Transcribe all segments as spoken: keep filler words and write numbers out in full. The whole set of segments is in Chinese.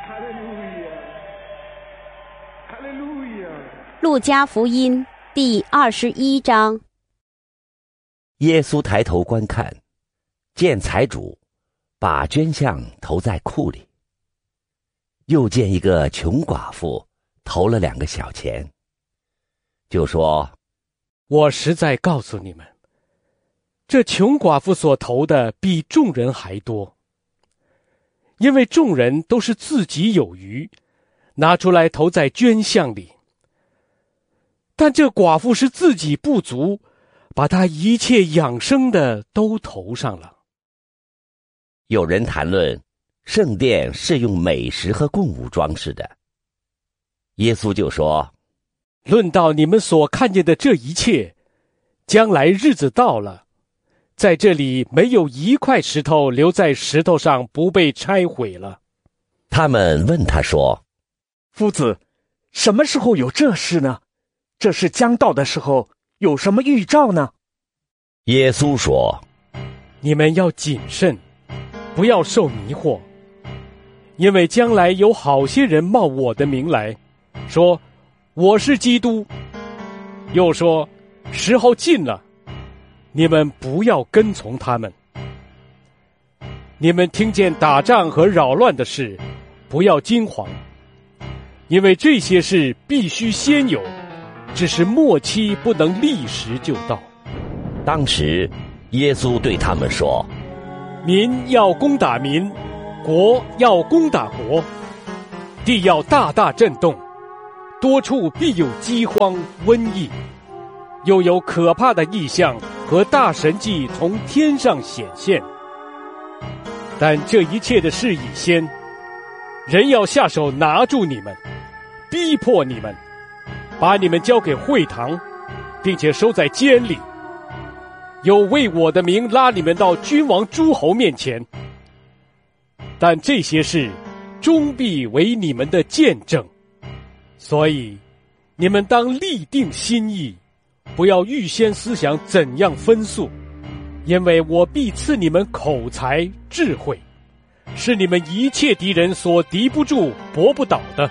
路加福音第二十一章。 耶稣抬头观看，见财主把捐项投在库里，又见一个穷寡妇投了两个小钱，就说： 我实在告诉你们，这穷寡妇所投的比众人还多，因为众人都是自己有余，拿出来投在捐项里，但这寡妇是自己不足，把她一切养生的都投上了。 有人谈论圣殿是用美食和供物装饰的，耶稣就说： 论到你们所看见的这一切，将来日子到了，在这里没有一块石头留在石头上不被拆毁了。 他们问他说： 夫子，什么时候有这事呢？这是将到的时候，有什么预兆呢？ 耶稣说： 你们要谨慎，不要受迷惑，因为将来有好些人冒我的名来，说我是基督，又说时候近了，你们不要跟从他们。你们听见打仗和扰乱的事，不要惊惶，因为这些事必须先有，只是末期不能立时就到。 当时耶稣对他们说： 民要攻打民，国要攻打国，地要大大震动，多处必有饥荒、瘟疫，又有可怕的异象和大神迹从天上显现。但这一切的事已先，人要下手拿住你们，逼迫你们，把你们交给会堂，并且收在监里，有为我的名拉你们到君王诸侯面前。但这些事终必为你们的见证，所以你们当立定心意，不要预先思想怎样分诉，因为我必赐你们口才智慧，是你们一切敌人所敌不住搏不倒的。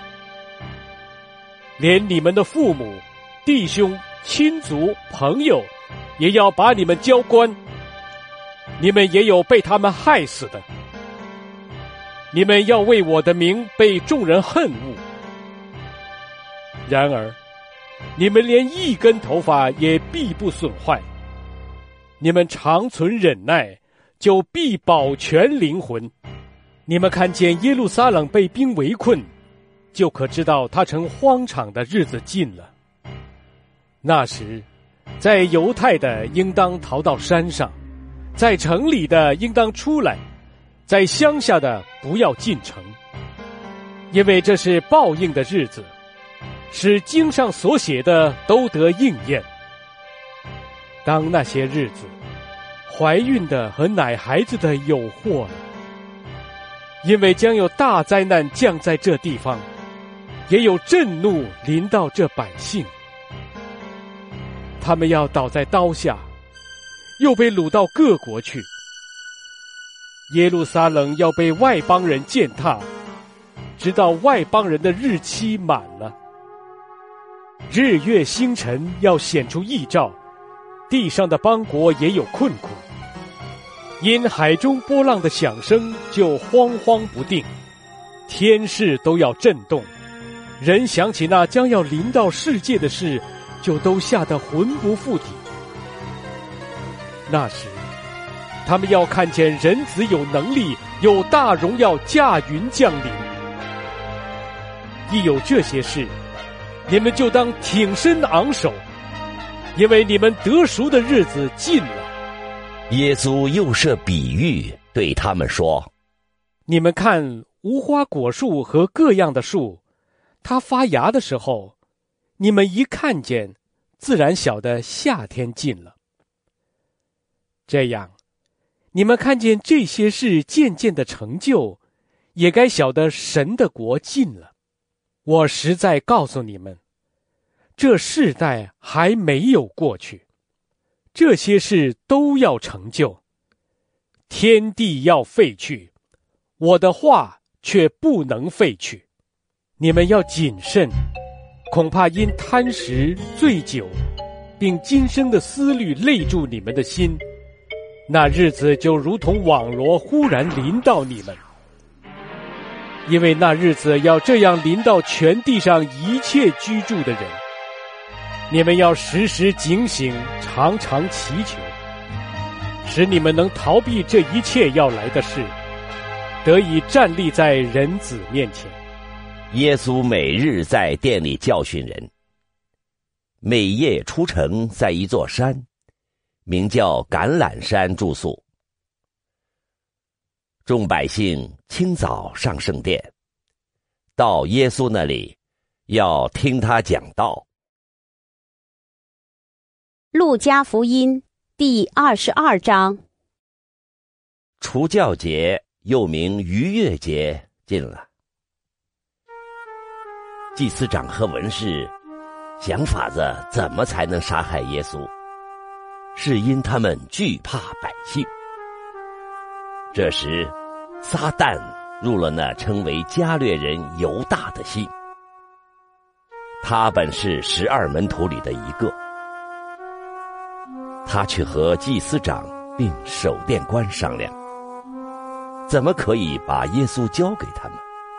连你们的父母、弟兄、亲族、朋友也要把你们交官，你们也有被他们害死的。你们要为我的名被众人恨恶，然而你们连一根头发也必不损坏。你们长存忍耐，就必保全灵魂。你们看见耶路撒冷被兵围困，就可知道他成荒场的日子近了。那时，在犹太的应当逃到山上，在城里的应当出来，在乡下的不要进城，因为这是报应的日子，使经上所写的都得应验。当那些日子，怀孕的和奶孩子的有祸了，因为将有大灾难降在这地方，也有震怒临到这百姓。他们要倒在刀下，又被掳到各国去。耶路撒冷要被外邦人践踏，直到外邦人的日期满了。日月星辰要显出异兆，地上的邦国也有困苦。因海中波浪的响声就慌慌不定，天势都要震动，人想起那将要临到世界的事，就都吓得魂不附体。那时他们要看见人子有能力，有大荣耀驾云降临。一有这些事，你们就当挺身昂首，因为你们得赎的日子近了。 耶稣又设比喻对他们说： 你们看无花果树和各样的树，它发芽的时候，你们一看见，自然晓得夏天近了。这样，你们看见这些事渐渐的成就，也该晓得神的国近了。我实在告诉你们，这世代还没有过去，这些事都要成就。天地要废去，我的话却不能废去。你们要谨慎，恐怕因贪食、醉酒，并今生的思虑累住你们的心，那日子就如同网罗忽然临到你们。因为那日子要这样临到全地上一切居住的人。你们要时时警醒，常常祈求，使你们能逃避这一切要来的事，得以站立在人子面前。 耶稣每日在店里教训人，每夜出城，在一座山，名叫橄榄山住宿。众百姓清早上圣殿，到耶稣那里，要听他讲道。 路加福音第二十二章。 除酵节，又名逾越节，近了。祭司长和文士想法子怎么才能杀害耶稣，是因他们惧怕百姓。这时撒旦入了那称为加略人犹大的心，他本是十二门徒里的一个。他去和祭司长并守殿官商量，怎么可以把耶稣交给他们。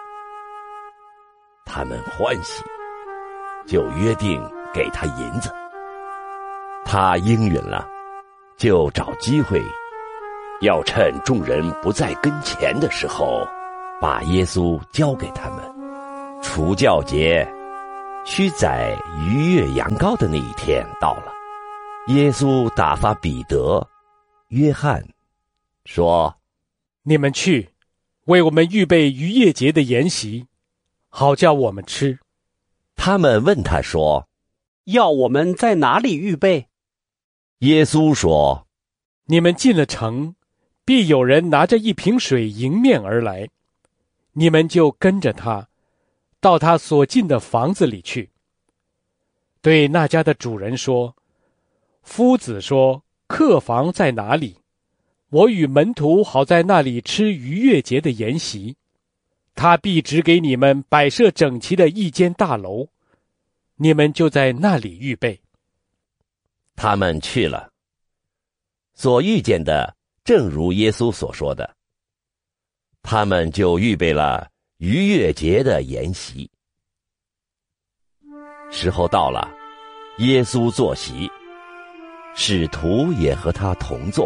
他们欢喜，就约定给他银子。他应允了，就找机会，要趁众人不在跟前的时候，把耶稣交给他们。除酵节，须宰逾越羊羔的那一天到了。耶稣打发彼得、约翰，说： 你们去，为我们预备逾越节的筵席，好叫我们吃。 他们问他说： 要我们在哪里预备？ 耶稣说： 你们进了城，必有人拿着一瓶水迎面而来，你们就跟着他，到他所进的房子里去。对那家的主人说：夫子说，客房在哪里？我与门徒好在那里吃逾越节的筵席。他必指给你们摆设整齐的一间大楼，你们就在那里预备。 他们去了，所遇见的正如耶稣所说的，他们就预备了逾越节的筵席。时候到了，耶稣坐席，使徒也和他同坐。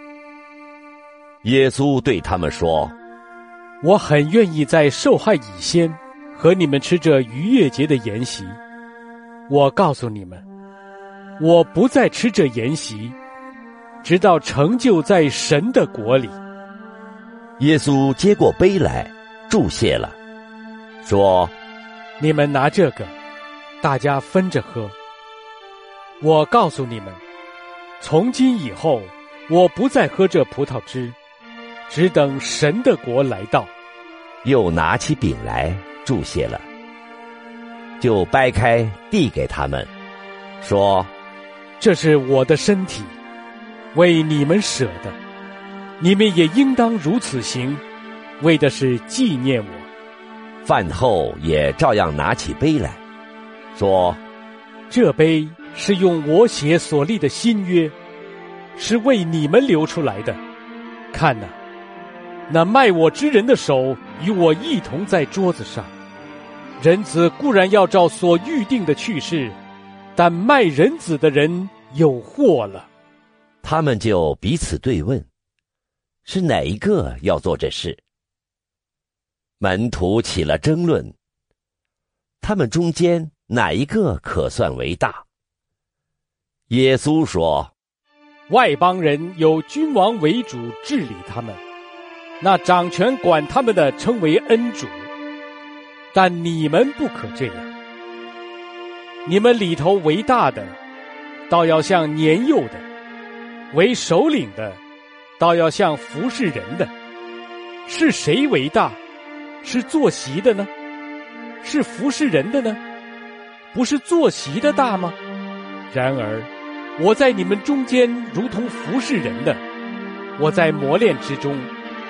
耶稣对他们说： 我很愿意在受害以先和你们吃这逾越节的筵席。我告诉你们，我不再吃这筵席，直到成就在神的国里。 耶稣接过杯来，祝谢了，说： 你们拿这个，大家分着喝。我告诉你们，从今以后，我不再喝这葡萄汁，只等神的国来到。 又拿起饼来，祝谢了，就掰开递给他们，说： 这是我的身体，为你们舍的，你们也应当如此行，为的是纪念我。 饭后也照样拿起杯来，说： 这杯是用我血所立的新约，是为你们流出来的。看哪，那卖我之人的手与我一同在桌子上。人子固然要照所预定的去世，但卖人子的人有祸了。 他们就彼此对问，是哪一个要做这事？门徒起了争论，他们中间哪一个可算为大？耶稣说： 外邦人有君王为主治理他们，那掌权管他们的称为恩主，但你们不可这样。你们里头为大的，倒要像年幼的；为首领的，倒要像服侍人的。是谁为大？是坐席的呢？是服侍人的呢？不是坐席的大吗？然而我在你们中间如同服侍人的，我在磨练之中，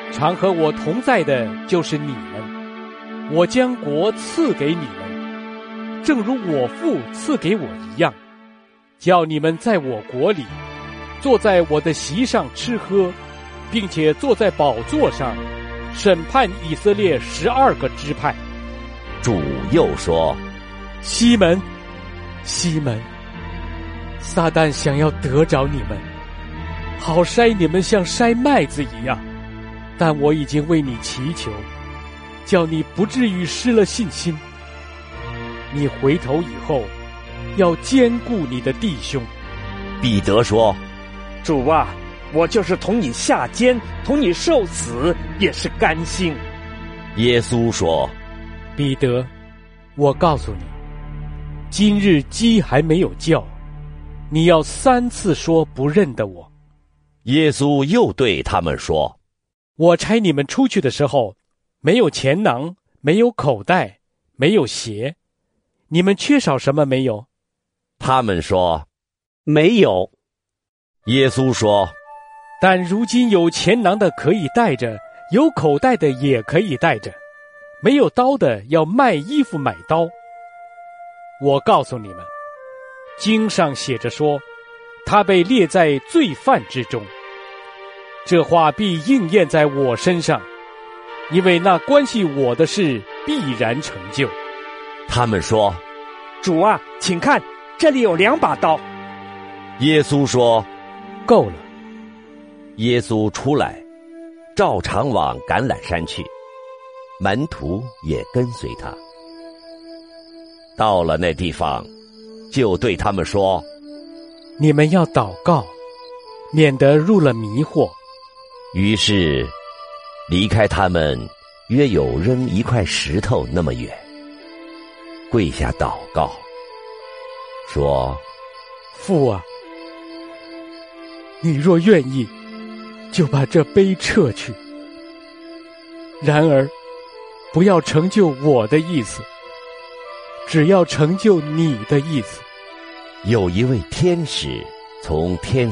常和我同在的就是你们，我将国赐给你们，正如我父赐给我一样，叫你们在我国里，坐在我的席上吃喝，并且坐在宝座上，审判以色列十二个支派。 主又说： 西门，西门，撒旦想要得着你们，好筛你们像筛麦子一样，但我已经为你祈求，叫你不至于失了信心。你回头以后，要兼顾你的弟兄。 彼得说： 主啊，我就是同你下监，同你受死，也是甘心。 耶稣说： 彼得，我告诉你，今日鸡还没有叫，你要三次说不认得我。 耶稣又对他们说： 我差你们出去的时候，没有钱囊，没有口袋，没有鞋，你们缺少什么没有？ 他们说： 没有。 耶稣说： 但如今有钱囊的可以带着，有口袋的也可以带着，没有刀的要卖衣服买刀。我告诉你们，经上写着说，他被列在罪犯之中。这话必应验在我身上，因为那关系我的事必然成就。 他们说： 主啊，请看，这里有两把刀。 耶稣说： 够了。 耶稣出来，照常往橄榄山去，门徒也跟随他。到了那地方，就对他们说： 你们要祷告，免得入了迷惑。 于是离开他们约有扔一块石头那么远，跪下祷告，说： 父啊，你若愿意，就把这杯撤去。然而不要成就我的意思，只要成就你的意思。 有一位天使从天